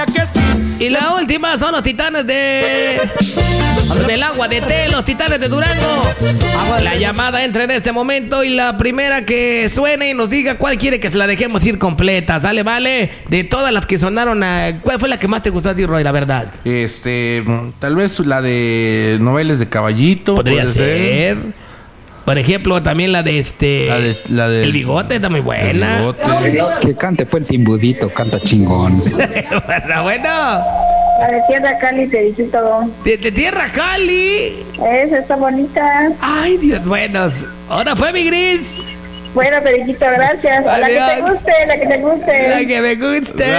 Y la última son los Titanes del agua de té, los Titanes de Durango. La llamada entra en este momento y la primera que suene y nos diga cuál quiere que se la dejemos ir completa. ¿Sale, vale? De todas las que sonaron, ¿cuál fue la que más te gustó a ti, Roy, la verdad? Tal vez la de Noveles de Caballito. Podría ser. Por ejemplo, también la de La de El Bigote está muy buena. Que cante fue el Timbudito, canta chingón. bueno. La de Tierra Cali, Pericito. De Tierra Cali. Esa está bonita. Ay, Dios, buenos. Ahora fue mi Gris. Bueno, Periquito, gracias. Adiós. La que te guste, la que te guste. La que me guste.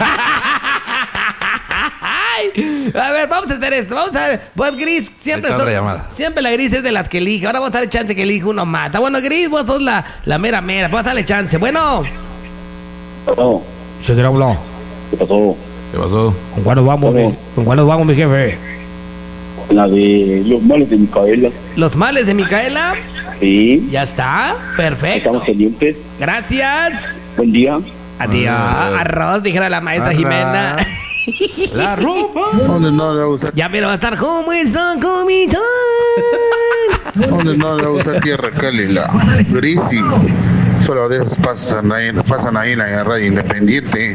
A ver, vamos a hacer esto. Vamos a ver. Vos, Gris, siempre la Gris es de las que elige. Ahora vamos a darle chance que elige uno más. Está bueno, Gris, vos sos la mera. Vamos a darle chance. Bueno. ¿Qué pasó? ¿Se te habló? ¿Qué pasó? ¿Qué pasó? ¿Con cuál nos vamos, mi jefe? La de Los Males de Micaela. ¿Los Males de Micaela? Sí. Ya está. Perfecto. Estamos pendientes. Gracias. Buen día. Adiós. Arroz, dijera la maestra Jimena. La ropa. ¿Dónde no le gusta? Ya me lo va a estar. ¿Cómo está, comita? ¿Dónde no le gusta Tierra Cali? La Grisi. Solo de esos pasan ahí en la radio independiente.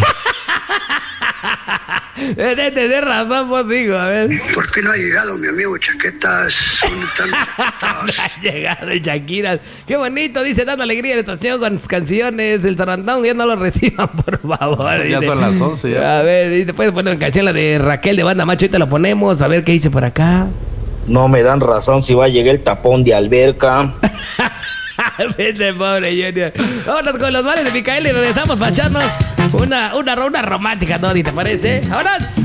De razón, vos digo, a ver. ¿Por qué no ha llegado mi amigo Chaquetas? ¿Dónde están los Chaquetas? Ha llegado el Shakira. Qué bonito, dice, dando alegría a la estación con sus canciones. El Tarantón, ya no lo reciban, por favor. Ya dice. son las 11 ya. A ver, dice, puedes poner una canción, la de Raquel de Banda Macho, y te la ponemos. A ver qué dice por acá. No me dan razón si va a llegar el tapón de alberca. Vete, pobre Junior. Vámonos con los Males de Micaela y regresamos para echarnos una romántica, ¿no? ¿Te parece? ¡Vámonos!